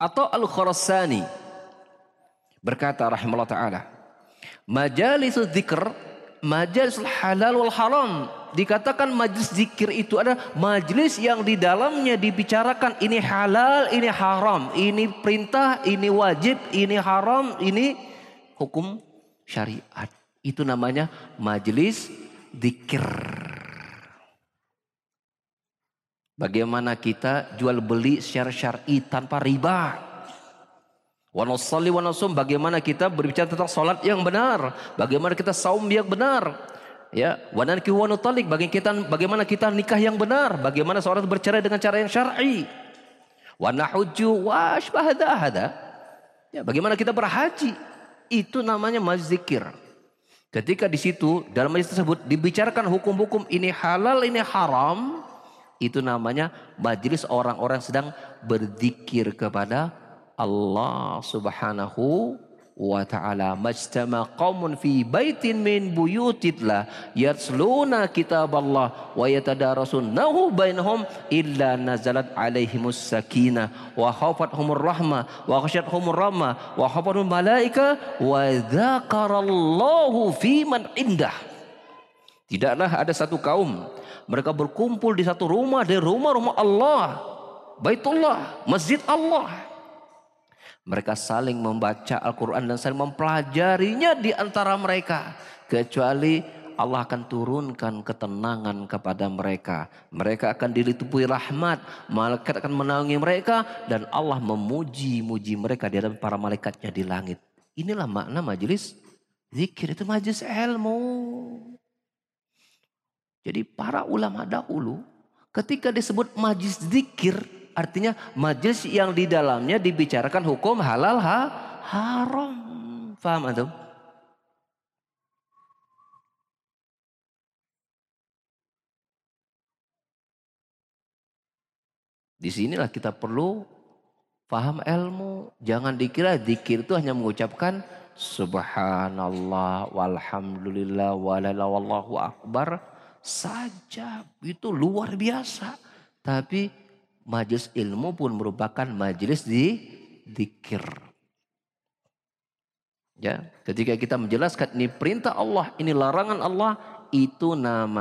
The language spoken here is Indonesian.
Atau Al-Khurasani berkata rahimahullah taala, majalisul dzikr, majalisul halal wal haram. Dikatakan majlis zikir itu adalah majlis yang di dalamnya dibicarakan ini halal, ini haram, ini perintah, ini wajib, ini haram, ini hukum syariat. Itu namanya majlis zikir. Bagaimana kita jual beli secara syar'i tanpa riba. Wa nusalli wa nasum, bagaimana kita berbicara tentang salat yang benar, bagaimana kita saum yang benar. Ya, wa nankihu wa nutalik, bagaimana kita nikah yang benar, bagaimana seorang bercerai dengan cara yang syar'i. Wa nahujju wa asbah hada. Ya, bagaimana kita berhaji. Itu namanya majlis zikir. Ketika di situ dalam majlis tersebut dibicarakan hukum-hukum ini halal, ini haram, itu namanya majlis orang-orang sedang berzikir kepada Allah Subhanahu wa ta'ala. Majtama qaumun fi baitin min buyutillah yatsluna kitaballah wa yatadarasunahu bainahum illa nazalat alaihimus sakinah wa khafathumur rahmah wa khasyathumur rahmah wa hafathumul malaika wa dzakarallahu fi man indah. Tidaklah ada satu kaum mereka berkumpul di satu rumah dari rumah-rumah Allah, Baitullah, Masjid Allah. Mereka saling membaca Al-Quran dan saling mempelajarinya di antara mereka. Kecuali Allah akan turunkan ketenangan kepada mereka. Mereka akan diliputi rahmat. Malaikat akan menaungi mereka. Dan Allah memuji-muji mereka di hadapan para malaikatnya di langit. Inilah makna majelis zikir. Itu majelis ilmu. Jadi para ulama dahulu ketika disebut majelis zikir, artinya majelis yang di dalamnya dibicarakan hukum halal haram. Faham antum? Di sinilah kita perlu paham ilmu. Jangan dikira zikir itu hanya mengucapkan subhanallah walhamdulillah wallahu akbar saja. Itu luar biasa. Tapi majelis ilmu pun merupakan majelis zikir. Ya, ketika kita menjelaskan ini perintah Allah, ini larangan Allah, itu nama